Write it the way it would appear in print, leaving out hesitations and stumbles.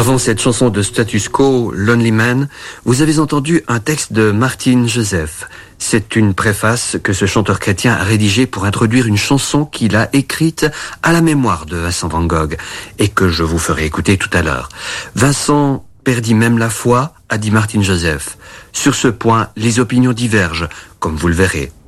Avant cette chanson de Status Quo, Lonely Man, vous avez entendu un texte de Martin Joseph. C'est une préface que ce chanteur chrétien a rédigée pour introduire une chanson qu'il a écrite à la mémoire de Vincent Van Gogh et que je vous ferai écouter tout à l'heure. Vincent perdit même la foi, a dit Martin Joseph. Sur ce point, les opinions divergent, comme vous le verrez.